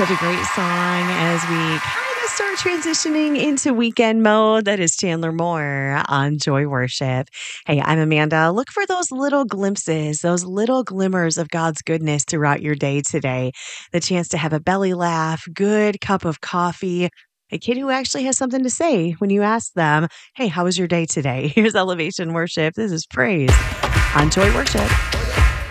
such a great song as we kind of start transitioning into weekend mode. That is Chandler Moore on Joy Worship. Hey, I'm Amanda. Look for those little glimpses, those little glimmers of God's goodness throughout your day today. The chance to have a belly laugh, good cup of coffee, a kid who actually has something to say when you ask them, hey, how was your day today? Here's Elevation Worship. This is Praise on Joy Worship.